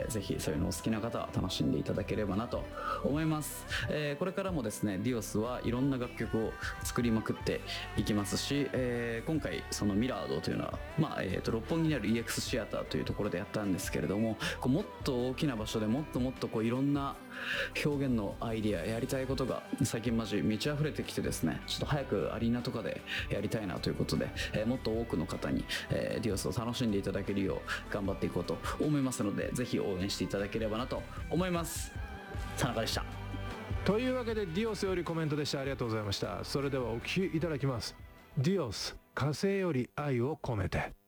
で、ぜひそういうのお好きな方は楽しんでいただければなと思います。これからもですね、ディオスはいろんな楽曲を作りまくっていきますし、今回そのミラードというのは、六本木にある EX シアターというところでやったんですけれども、もっと大きな場所でもっともっといろんな表現のアイディア、やりたいことが最近マジ満ち溢れてきてですね、ちょっと早くアリーナとかでやりたいなということで、もっと多くの方に、ディオスを楽しんでいただけるよう頑張っていこうと思いますので、ぜひ応援していただければなと思います。田中でした。 というわけでディオスよりコメントでした。ありがとうございました。それではお聴きいただきます。ディオス、火星より愛を込めて。